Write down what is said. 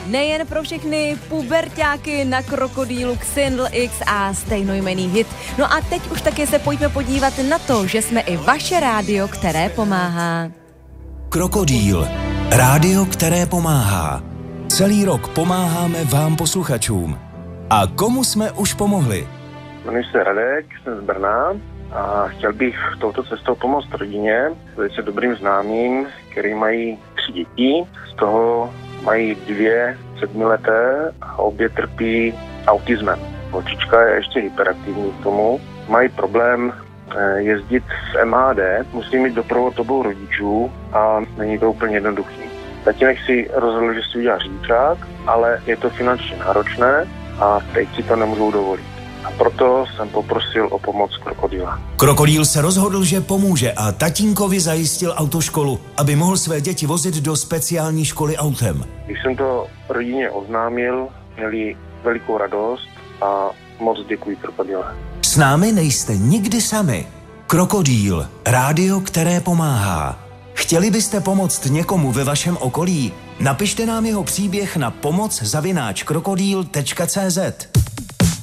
Nejen pro všechny puberťáky na Krokodýlu Xindl X a stejnojmenný hit. No a teď už taky se pojďme podívat na to, že jsme i vaše rádio, které pomáhá. Krokodýl. Rádio, které pomáhá. Celý rok pomáháme vám posluchačům. A komu jsme už pomohli? Jmenuji se Radek, jsem z Brna a chtěl bych touto cestou pomoct rodině, velice dobrým známým, který mají 3 děti. Z toho mají 2 7leté a obě trpí autismem. Holčička je ještě hyperaktivní k tomu. Mají problém jezdit v MHD, musí mít doprovod obou rodičů a není to úplně jednoduchý. Tatínek si rozhodl, že si udělá řidičák, ale je to finančně náročné a teď si to nemůžou dovolit. A proto jsem poprosil o pomoc Krokodýla. Krokodýl se rozhodl, že pomůže a tatínkovi zajistil autoškolu, aby mohl své děti vozit do speciální školy autem. Když jsem to rodině oznámil, měli velikou radost a moc děkuji Krokodýle. S námi nejste nikdy sami. Krokodýl, rádio, které pomáhá. Chtěli byste pomoct někomu ve vašem okolí? Napište nám jeho příběh na pomoc@krokodýl.cz.